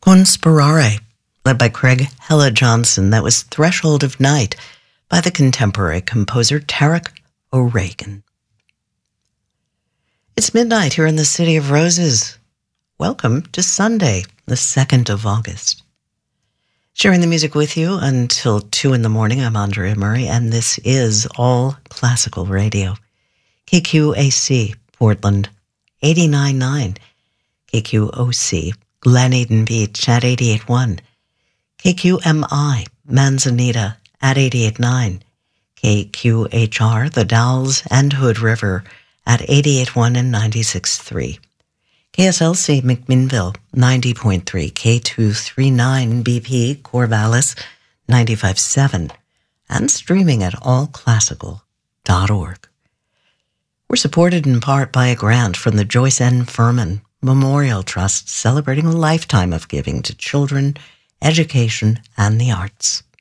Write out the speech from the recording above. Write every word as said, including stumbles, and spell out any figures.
Conspirare, led by Craig Hella Johnson. That was Threshold of Night by the contemporary composer Tarek O'Regan. It's midnight here in the City of Roses. Welcome to Sunday, the second of August. Sharing the music with you until two in the morning, I'm Andrea Murray, and this is All Classical Radio. K Q A C, Portland, eighty-nine point nine. K Q O C, Glen Eden Beach at eighty-eight point one. K Q M I, Manzanita at eighty-eight point nine. K Q H R, The Dalles and Hood River at eighty-eight point one and ninety-six point three. K S L C McMinnville, ninety point three. K two thirty-nine B P Corvallis, ninety-five point seven. And streaming at all classical dot org. We're supported in part by a grant from the Joyce N. Furman Memorial Trust, celebrating a lifetime of giving to children, education, and the arts.